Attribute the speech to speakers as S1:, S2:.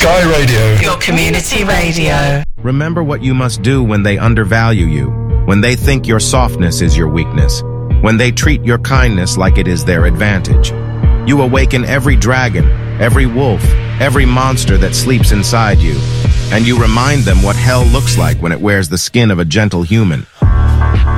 S1: Sky Radio.
S2: Your community radio.
S3: Remember what you must do when they undervalue you, when they think your softness is your weakness, when they treat your kindness like it is their advantage. You awaken every dragon, every wolf, every monster that sleeps inside you, and you remind them what hell looks like when it wears the skin of a gentle human.